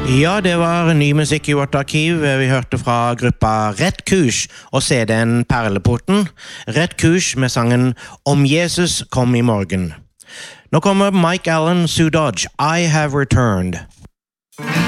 Ja, det var ny musikk I vårt arkiv. Vi hørte fra gruppa Rett Kurs og CD-en Perleporten. Rett Kurs med sangen Om Jesus kom I morgen. Nå kommer Mike Allen, Sue Dodge, I Have Returned.